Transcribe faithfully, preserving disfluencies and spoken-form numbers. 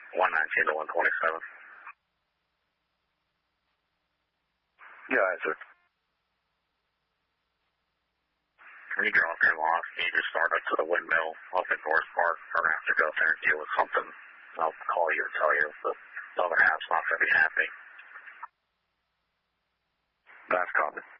one nineteen to one twenty-seven. Yeah, sir. When you draw off your loss, can you just start up to the windmill off at Forest Park, or have to go up there and deal with something? I'll call you or tell you, but the other half's not going to be happy. That's common.